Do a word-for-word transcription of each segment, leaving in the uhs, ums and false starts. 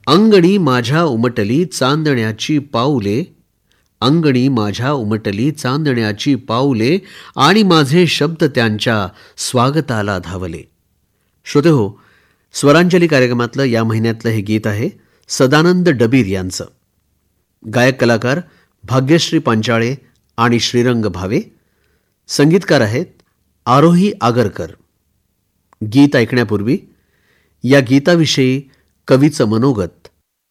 अंगणी माझ्या उमटली चांदण्याची पाऊले, अंगणी माझ्या उमटली चांदण्याची पाऊले, आणि माझे शब्द त्यांच्या स्वागताला धावले. श्रोतेहो, स्वरांजली कार्यक्रमातलं या महिन्यातलं हे गीत आहे सदानंद डबीर यांचं. गायक कलाकार भाग्यश्री पांचाळे आणि श्रीरंग भावे. संगीतकार आहेत आरोही आगरकर. गीत ऐकण्यापूर्वी या गीताविषयी कवीचं मनोगत.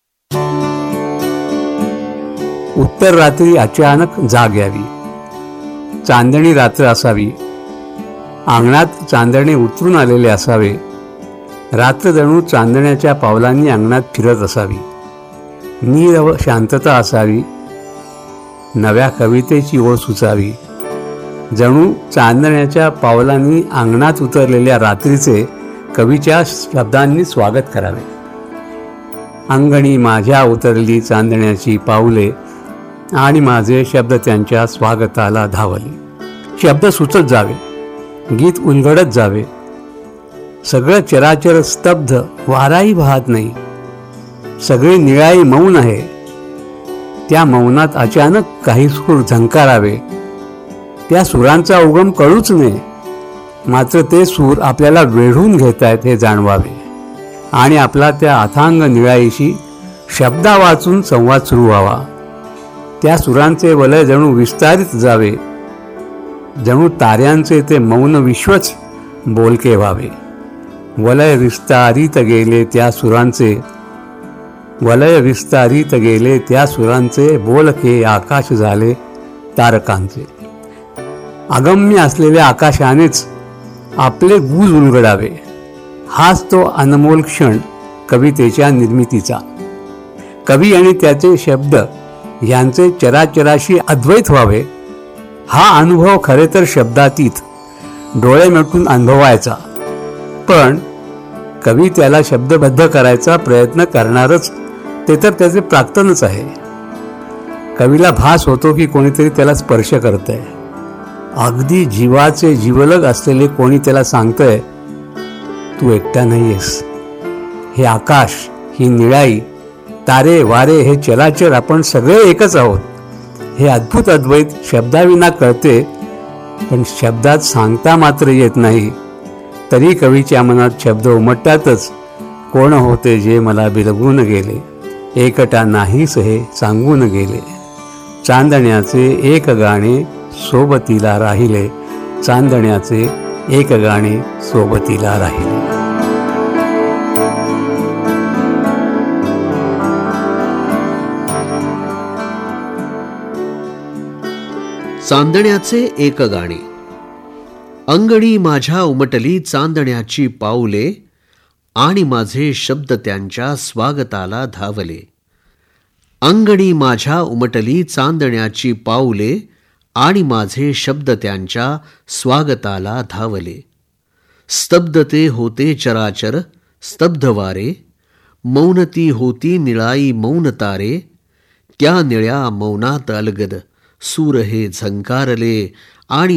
उत्तर रात्री अचानक जाग यावी, चांदणी रात्र असावी, अंगणात चांदणे उतरून आलेले असावे, रात्र जणू चांदण्याच्या पावलांनी अंगणात फिरत असावी, नीरव शांतता असावी, नव्या कवितेची ओळ सुचावी, जणू चांदण्याच्या पावलांनी अंगणात उतरलेल्या रात्रीचे कवीच्या शब्दांनी स्वागत करावे. अंगणी माझ्या उतरली चांदण्याची पाऊले, आणि माझे शब्द त्यांच्या स्वागताला धावले. शब्द सुचत जावे, गीत उलगडत जावे, सगळं चराचर स्तब्ध, वाराही वाहत नाही, सगळी निळाई मौन आहे. त्या मौनात अचानक काही सूर झंकारावे, त्या सुरांचा उगम कळूच नये, मात्र ते सूर आपल्याला वेढून घेत आहेत हे जाणवावे, आणि आपला त्या अथांग निळाईशी शब्दा वाचून संवाद सुरू व्हावा. त्या सुरांचे वलय जणू विस्तारित जावे, जणू ताऱ्यांचे ते मौन विश्वच बोलके व्हावे. वलय विस्तारित गेले त्या सुरांचे, वलय विस्तारित गेले त्या सुरांचे, बोलके आकाश झाले तारकांचे. अगम्य असलेल्या आकाशानेच आपले गुज उलगडावे, हाच तो अनमोल क्षण कवितेच्या निर्मितीचा. कवी आणि त्याचे शब्द यांचे चराचराशी अद्वैत व्हावे, हा अनुभव खरे तर शब्दातीत, डोळे मिटून अनुभवायचा. पण कवी त्याला शब्दबद्ध करायचा प्रयत्न करणारच, ते तर त्याचे प्राक्तनच आहे. कवीला भास होतो की कोणीतरी त्याला स्पर्श करतंय, अगदी जीवाचे जीवलग असलेले कोणी त्याला सांगतंय, तू एकटा नाहीयेस. हे आकाश, ही निळाई, तारे वारे, हे चराचर, आपण सगळे एकच आहोत. हे अद्भुत अद्वैत शब्दाविना कळते, पण शब्दात सांगता मात्र येत नाही. तरी कवीच्या मनात शब्द उमटतातच. कोण होते जे मला बिलगून गेले, एकटा नाहीस हे सांगून गेले. चांदण्याचे एक गाणे सोबतीला राहिले, चांदण्याचे एक गाणे सोबतीला राहिले. चांदण्याचे एक गाणे. अंगणी माझ्या उमटली चांदण्याची पाऊले, आणि माझे शब्द त्यांच्या स्वागताला धावले. अंगणी माझ्या उमटली चांदण्याची पाऊले, आणि माझे शब्द त्यांच्या स्वागताला धावले. स्तब्धते होते चराचर, स्तब्ध वारे, मौनती होती निळाई मौन तारे. त्या निळ्या मौनात अलगद सूर हे झंकारले, आणि